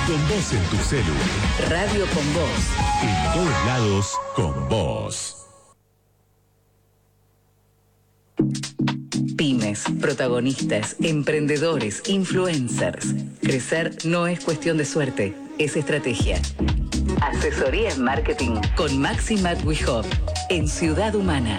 Con vos en tu celu. Radio con Vos. En todos lados, con vos. Pymes, protagonistas, emprendedores, influencers. Crecer no es cuestión de suerte, es estrategia. Asesoría en marketing con Maxi Matwihoff en Ciudad Humana.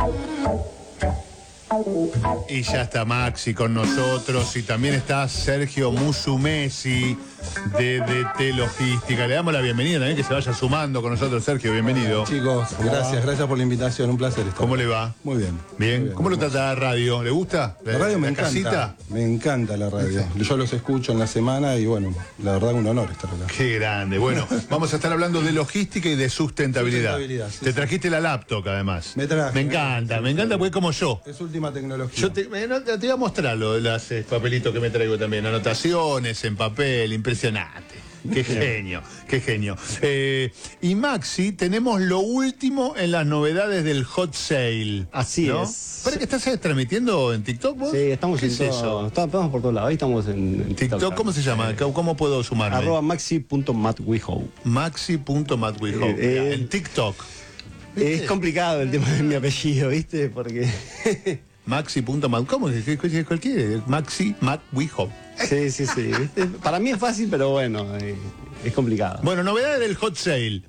Y ya está Maxi con nosotros y también está Sergio Musumesi de DT Logística. Le damos la bienvenida también, que se vaya sumando con nosotros. Sergio, bienvenido. Chicos, gracias por la invitación, un placer estar. ¿Cómo le va? Muy bien. Bien. Muy bien. ¿Cómo lo trata la radio? ¿Le gusta? La radio me encanta. Casita? Me encanta la radio. Yo los escucho en la semana y bueno, la verdad un honor estar acá. Qué grande. Bueno, vamos a estar hablando de logística y de sustentabilidad. Sí, Te trajiste la laptop además. Me traje. Me encanta porque como yo. Es última tecnología. Yo te voy a mostrar los papelitos que me traigo también. Anotaciones en papel, impresionante. Qué genio, qué genio. Y Maxi, tenemos lo último en las novedades del hot sale. Así ¿no? es. ¿Para que estás transmitiendo en TikTok vos? Sí, estamos ¿Qué en es todo, eso? estamos por todos lados. Ahí estamos en TikTok, ¿cómo se llama? ¿Cómo puedo sumarme? @maxi.matwihow. Maxi.matwihow. En TikTok. Es complicado el tema de mi apellido, ¿viste? Porque... Maxi.mat. ¿Cómo? ¿Cuál quiere? Maxi Matwihow. sí, ¿viste? Para mí es fácil, pero bueno, es complicado. Bueno, novedades del hot sale.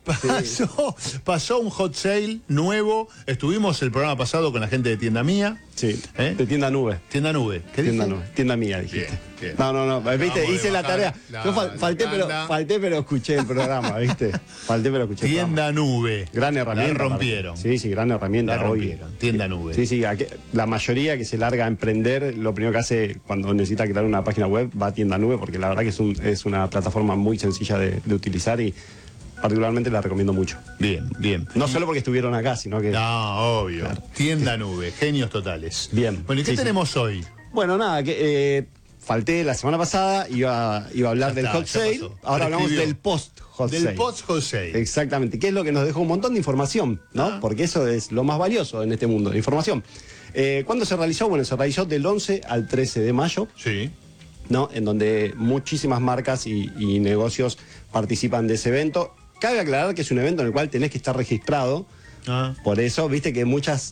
Pasó un hot sale nuevo. Estuvimos el programa pasado con la gente de Tienda Mía. Sí, de Tienda Nube. Tienda Nube. ¿Qué Tienda dije? Nube. Tienda Mía, dijiste. Bien. No, viste, Vamos hice de la bajar tarea. Yo falté, pero escuché el programa, ¿viste? Falté, pero escuché el programa. Tienda Nube. Gran herramienta. La rompieron. Sí, gran herramienta. La rompieron. Tienda Nube. Sí, la mayoría que se larga a emprender, lo primero que hace cuando necesita crear una página web va a Tienda Nube, porque la verdad que es una plataforma muy sencilla de utilizar y particularmente la recomiendo mucho. Bien. No solo porque estuvieron acá, sino que... No, obvio. Claro. Tienda Nube. Genios totales. Bien. Bueno, ¿y qué tenemos hoy? Bueno, nada, que falté la semana pasada, iba a hablar del hot sale. Ahora hablamos del post-hot sale. Del post-hot sale. Exactamente, que es lo que nos dejó un montón de información, ¿no? Porque eso es lo más valioso en este mundo, la información. ¿Cuándo se realizó? Bueno, se realizó del 11 al 13 de mayo. Sí. ¿No? En donde muchísimas marcas y negocios participan de ese evento. Cabe aclarar que es un evento en el cual tenés que estar registrado. Por eso, viste que muchos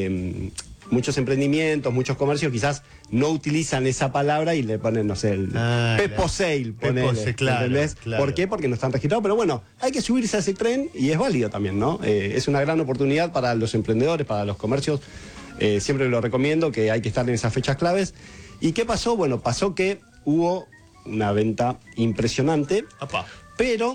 emprendimientos, muchos comercios quizás no utilizan esa palabra y le ponen, no sé, el Pepo Sale. Claro. ¿Por qué? Porque no están registrados. Pero bueno, hay que subirse a ese tren y es válido también, ¿no? Es una gran oportunidad para los emprendedores, para los comercios. Siempre lo recomiendo, que hay que estar en esas fechas claves. ¿Y qué pasó? Bueno, pasó que hubo una venta impresionante, pero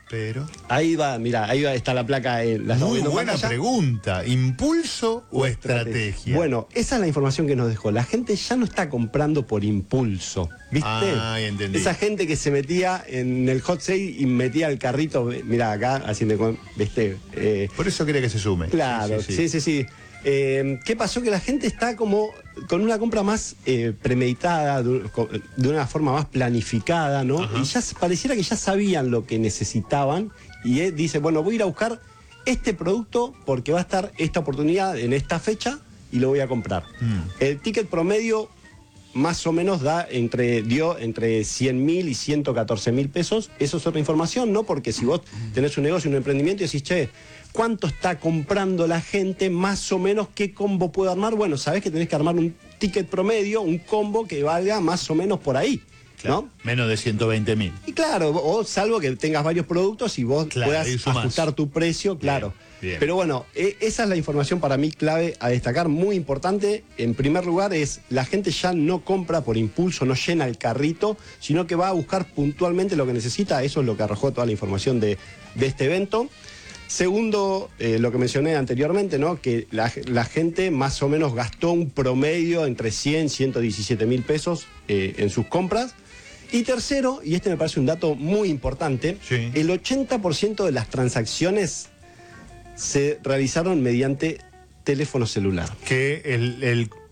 ahí va, mira, ahí está la placa. Muy buena pregunta. ¿Impulso o estrategia? Bueno, esa es la información que nos dejó. La gente ya no está comprando por impulso, ¿viste? Entendí. Esa gente que se metía en el hot sale y metía el carrito, mira acá, haciendo, ¿viste? Por eso quería que se sume. Claro, sí. ¿Qué pasó? Que la gente está como con una compra más premeditada, de una forma más planificada, ¿no? Y ya pareciera que ya sabían lo que necesitaban y dice, bueno, voy a ir a buscar este producto porque va a estar esta oportunidad en esta fecha y lo voy a comprar. El ticket promedio más o menos dio entre 100.000 y 114.000 pesos. Eso es otra información, ¿no? Porque si vos tenés un negocio, un emprendimiento y decís, che, ¿cuánto está comprando la gente? Más o menos, ¿qué combo puedo armar? Bueno, sabés que tenés que armar un ticket promedio, un combo que valga más o menos por ahí, ¿no? Claro, menos de 120.000. Y claro, o salvo que tengas varios productos y vos puedas ajustar tu precio, claro. Bien. Pero bueno, esa es la información para mí clave a destacar, muy importante. En primer lugar es, la gente ya no compra por impulso, no llena el carrito, sino que va a buscar puntualmente lo que necesita. Eso es lo que arrojó toda la información de este evento. Segundo, lo que mencioné anteriormente, ¿no? Que la gente más o menos gastó un promedio entre 100 y 117.000 pesos en sus compras. Y tercero, y este me parece un dato muy importante, el 80% de las transacciones se realizaron mediante teléfono celular. Que el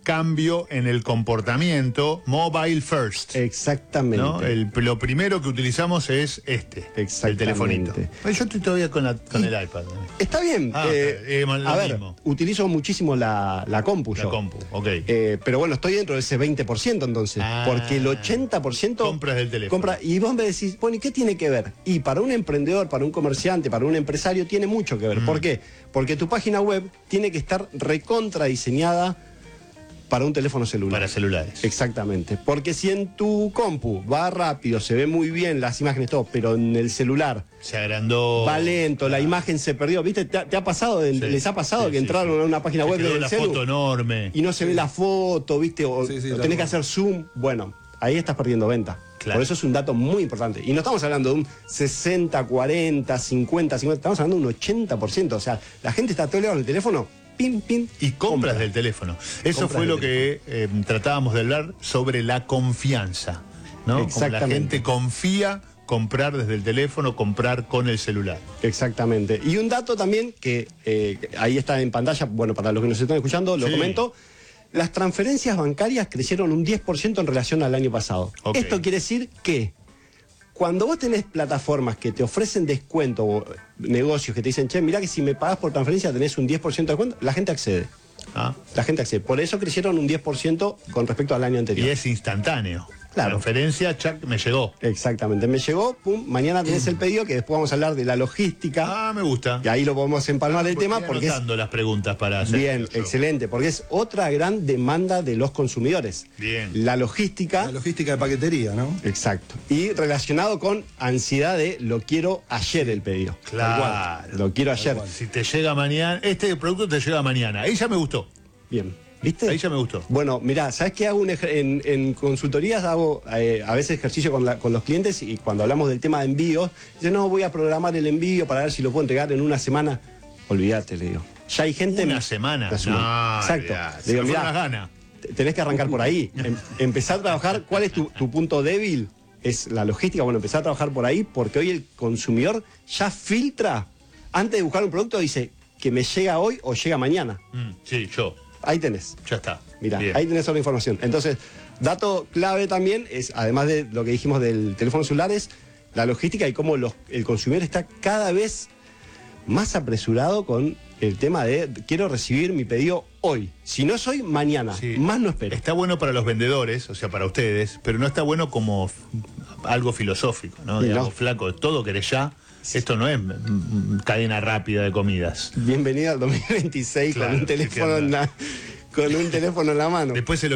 cambio en el comportamiento mobile first. Exactamente. ¿No? Lo primero que utilizamos es el telefonito. Yo estoy todavía con el iPad. Está bien. A ver, utilizo muchísimo la compu yo. La compu, ok. Pero bueno, estoy dentro de ese 20% entonces. Porque el 80% compras del teléfono. Y vos me decís, bueno, ¿y qué tiene que ver? Y para un emprendedor, para un comerciante, para un empresario, tiene mucho que ver. ¿Por qué? Porque tu página web tiene que estar recontra diseñada para un teléfono celular. Para celulares. Exactamente. Porque si en tu compu va rápido, se ve muy bien las imágenes, todo, pero en el celular se agrandó, va lento, la imagen se perdió. ¿Viste? ¿Te ha pasado? Sí, ¿Les ha pasado que entraron a una página se web quedó del la celu foto enorme y no se ve la foto, ¿viste? O tenés que hacer zoom. Bueno, ahí estás perdiendo venta. Claro. Por eso es un dato muy importante. Y no estamos hablando de un 60, 40, 50, 50, estamos hablando de un 80%. O sea, la gente está todo el día con el teléfono. Y compras del teléfono. Eso fue lo que tratábamos de hablar sobre la confianza, ¿no? Como la gente confía comprar desde el teléfono, comprar con el celular. Exactamente. Y un dato también que ahí está en pantalla, bueno, para los que nos están escuchando, lo comento. Las transferencias bancarias crecieron un 10% en relación al año pasado. Okay. Esto quiere decir que cuando vos tenés plataformas que te ofrecen descuento o negocios que te dicen, che, mirá que si me pagás por transferencia tenés un 10% de descuento, la gente accede. La gente accede. Por eso crecieron un 10% con respecto al año anterior. Y es instantáneo. Claro. Transferencia, chac, me llegó. Exactamente, me llegó, pum, mañana tenés el pedido, que después vamos a hablar de la logística. Me gusta. Y ahí lo podemos empalmar el tema porque es las preguntas para hacer. Bien, excelente, porque es otra gran demanda de los consumidores. Bien. La logística. La logística de paquetería, ¿no? Exacto. Y relacionado con ansiedad de lo quiero ayer el pedido. Claro. Lo quiero ayer. Si te llega mañana, este producto te llega mañana. Ahí ya me gustó. Bien. ¿Viste? Ahí ya me gustó. Bueno, mirá, ¿sabes qué hago? En consultorías hago a veces ejercicio con los clientes y cuando hablamos del tema de envíos, dicen, no, voy a programar el envío para ver si lo puedo entregar en una semana. Olvídate, le digo. Ya hay gente... Una semana. Exacto. Le digo, mirá, gana. Tenés que arrancar por ahí. Empezar a trabajar, ¿cuál es tu punto débil? Es la logística. Bueno, empezar a trabajar por ahí porque hoy el consumidor ya filtra, antes de buscar un producto, dice que me llega hoy o llega mañana. Sí, yo. Ahí tenés. Ya está. Mirá, ahí tenés toda la información. Entonces, dato clave también es, además de lo que dijimos del teléfono celular, es la logística y cómo el consumidor está cada vez más apresurado con el tema de quiero recibir mi pedido hoy. Si no es hoy, mañana. Sí. Más no espero. Está bueno para los vendedores, o sea, para ustedes, pero no está bueno como algo filosófico, ¿no? Digamos, flaco, todo querés ya. Esto no es cadena rápida de comidas. Bienvenido al 2026 claro, con un teléfono en la mano. Después se